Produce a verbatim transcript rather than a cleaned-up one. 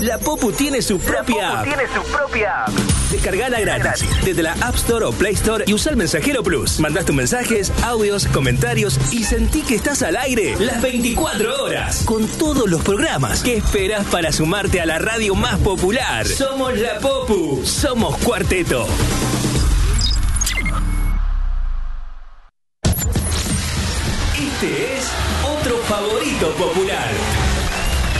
La Popu tiene su propia app. tiene su propia app. Descargala gratis desde la App Store o Play Store y usa el Mensajero Plus. Mandás tus mensajes, audios, comentarios y sentí que estás al aire las veinticuatro horas con todos los programas. ¿Qué esperas para sumarte a la radio más popular? Somos La Popu. Somos Cuarteto. Este es otro favorito popular.